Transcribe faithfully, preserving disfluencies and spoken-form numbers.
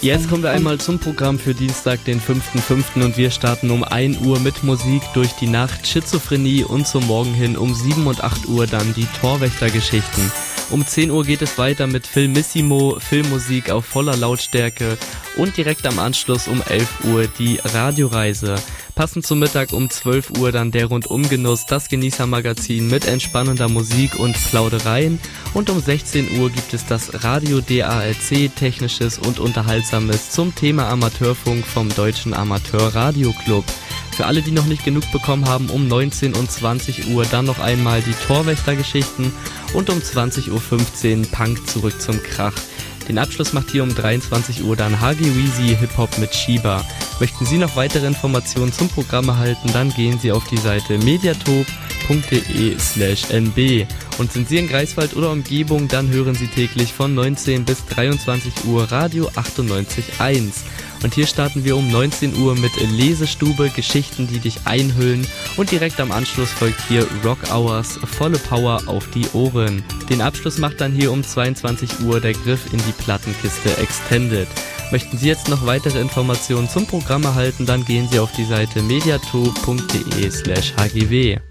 Jetzt kommen wir einmal zum Programm für Dienstag, den fünften fünften und wir starten um ein Uhr mit Musik durch die Nacht, Schizophrenie und zum Morgen hin um sieben und acht Uhr dann die Torwächtergeschichten. Um zehn Uhr geht es weiter mit Filmissimo, Filmmusik auf voller Lautstärke und direkt am Anschluss um elf Uhr die Radioreise. Passend zum Mittag um zwölf Uhr dann der Rundumgenuss, das Genießermagazin mit entspannender Musik und Plaudereien. Und um sechzehn Uhr gibt es das Radio D A R C, Technisches und Unterhaltsames zum Thema Amateurfunk vom Deutschen Amateur-Radio-Club. Für alle, die noch nicht genug bekommen haben, um neunzehn und zwanzig Uhr dann noch einmal die Torwächtergeschichten und um zwanzig Uhr fünfzehn Punk zurück zum Krach. Den Abschluss macht hier um dreiundzwanzig Uhr dann Huggy Weezy Hip-Hop mit Shiba. Möchten Sie noch weitere Informationen zum Programm erhalten, dann gehen Sie auf die Seite mediatop punkt de slash n b. Und sind Sie in Greifswald oder Umgebung, dann hören Sie täglich von neunzehn bis dreiundzwanzig Uhr Radio achtundneunzig Komma eins. Und hier starten wir um neunzehn Uhr mit Lesestube, Geschichten, die dich einhüllen. Und direkt am Anschluss folgt hier Rock Hours, volle Power auf die Ohren. Den Abschluss macht dann hier um zweiundzwanzig Uhr der Griff in die Plattenkiste Extended. Möchten Sie jetzt noch weitere Informationen zum Programm erhalten, dann gehen Sie auf die Seite mediatop punkt de slash hgw.